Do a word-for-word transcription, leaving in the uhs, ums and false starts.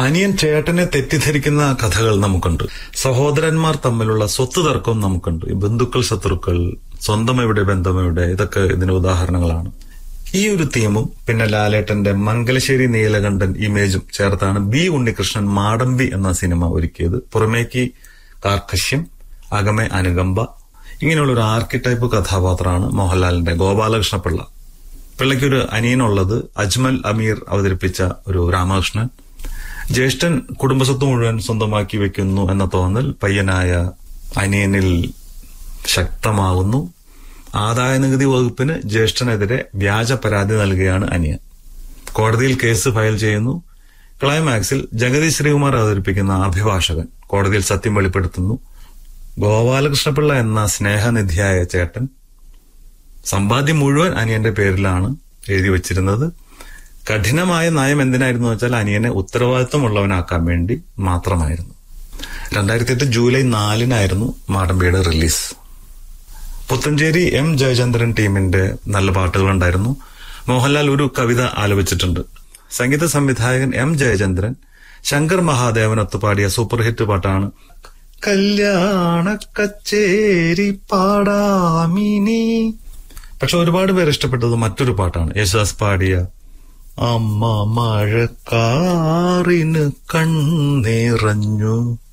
അനിയൻ ചേട്ടനെ തെറ്റിദ്ധരിക്കുന്ന കഥകൾ നമുക്കുണ്ട്. സഹോദരന്മാർ തമ്മിലുള്ള സ്വത്ത് തർക്കം നമുക്കുണ്ട്. ബന്ധുക്കൾ, ശത്രുക്കൾ, സ്വന്തം എവിടെ ബന്ധം എവിടെ, ഇതൊക്കെ ഇതിന് ഉദാഹരണങ്ങളാണ്. ഈ ഒരു തീമും പിന്നെ ലാലേട്ടന്റെ മംഗലശ്ശേരി നീലകണ്ഠൻ ഇമേജും ചേർത്താണ് ബി ഉണ്ണികൃഷ്ണൻ മാടമ്പി എന്ന സിനിമ ഒരുക്കിയത്. പുറമേക്ക് കാർക്കശ്യം, അകമേ അനുകമ്പ, ഇങ്ങനെയുള്ള ഒരു ആർക്കിടൈപ്പ് കഥാപാത്രമാണ് മോഹൻലാലിന്റെ ഗോപാലകൃഷ്ണപിള്ള. പിള്ളയ്ക്കൊരു അനിയനുള്ളത് അജ്മൽ അമീർ അവതരിപ്പിച്ച ഒരു രാമകൃഷ്ണൻ. ജ്യേഷ്ഠൻ കുടുംബസ്വത്ത് മുഴുവൻ സ്വന്തമാക്കി വെക്കുന്നു എന്ന തോന്നൽ പയ്യനായ അനിയനിൽ ശക്തമാകുന്നു. ആദായ നികുതി വകുപ്പിന് ജ്യേഷ്ഠനെതിരെ വ്യാജ പരാതി നൽകുകയാണ് അനിയൻ. കോടതിയിൽ കേസ് ഫയൽ ചെയ്യുന്നു. ക്ലൈമാക്സിൽ ജഗതി ശ്രീകുമാർ അവതരിപ്പിക്കുന്ന അഭിഭാഷകൻ കോടതിയിൽ സത്യം വെളിപ്പെടുത്തുന്നു. ഗോപാലകൃഷ്ണപിള്ള എന്ന സ്നേഹനിധിയായ ചേട്ടൻ സമ്പാദ്യം മുഴുവൻ അനിയന്റെ പേരിലാണ് എഴുതി വച്ചിരുന്നത്. കഠിനമായ നയം എന്തിനായിരുന്നു വെച്ചാൽ അനിയനെ ഉത്തരവാദിത്വമുള്ളവനാക്കാൻ വേണ്ടി മാത്രമായിരുന്നു. രണ്ടായിരത്തി എട്ട് July നാലിനായിരുന്നു മാടമ്പിയുടെ release. Puthenchery M Jayachandran ടീമിന്റെ നല്ല പാട്ടുകളുണ്ടായിരുന്നു. മോഹൻലാൽ ഒരു കവിത ആലപിച്ചിട്ടുണ്ട്. സംഗീത സംവിധായകൻ എം ജയചന്ദ്രൻ ശങ്കർ മഹാദേവനൊത്ത് പാടിയ സൂപ്പർ ഹിറ്റ് പാട്ടാണ് കല്യാണ കച്ചേരി പാടാമിനി. പക്ഷെ ഒരുപാട് പേർ ഇഷ്ടപ്പെട്ടത് മറ്റൊരു പാട്ടാണ്, യേശുദാസ് പാടിയ അമ്മ മഴക്കാറിന് കണ്ണിറഞ്ഞു.